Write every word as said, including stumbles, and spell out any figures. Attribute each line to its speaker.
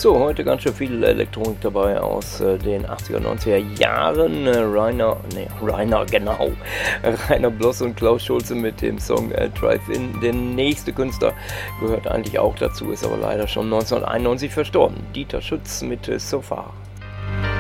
Speaker 1: So, heute ganz schön viel Elektronik dabei aus äh, den achtziger, neunziger Jahren. Äh, Rainer, ne, Rainer, genau. Rainer Bloss und Klaus Schulze mit dem Song äh, Drive-In. Der nächste Künstler gehört eigentlich auch dazu, ist aber leider schon neunzehnhunderteinundneunzig verstorben. Dieter Schütz mit äh, So Far.